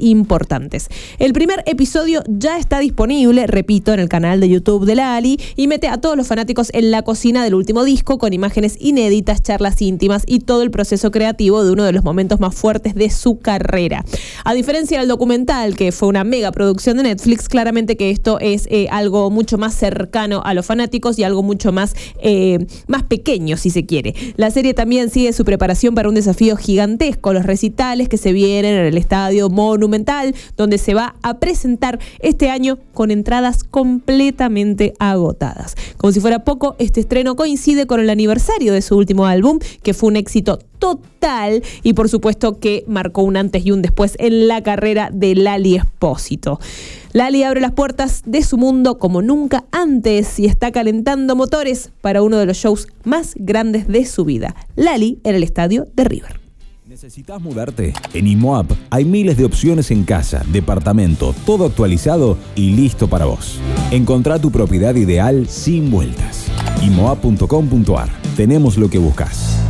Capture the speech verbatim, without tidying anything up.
importantes. El primer episodio ya está disponible, repito, en el canal de YouTube de Lali y mete a todos los fanáticos en la cocina del último disco con imágenes inéditas, charlas íntimas y todo el proceso creativo de uno de los momentos más fuertes de su carrera. A diferencia del documental, que fue una mega producción de Netflix, claramente que esto es eh, algo mucho más cercano a los fanáticos y algo mucho más, eh, más pequeño, si se quiere. La serie también sigue su preparación para un desafío gigantesco, los recitales que se vienen en el Estadio Monumental, donde se va a presentar este año con entradas completamente agotadas. Como si fuera poco, este estreno coincide con el aniversario de su último álbum, que fue un éxito total y por supuesto que marcó un antes y un después en la carrera de Lali Espósito. Lali abre las puertas de su mundo como nunca antes y está calentando motores para uno de los shows más grandes de su vida. Lali en el estadio de River. ¿Necesitas mudarte? En IMOAP hay miles de opciones en casa, departamento, todo actualizado y listo para vos. Encontrá tu propiedad ideal sin vueltas. imoap punto com punto ar. Tenemos lo que buscas.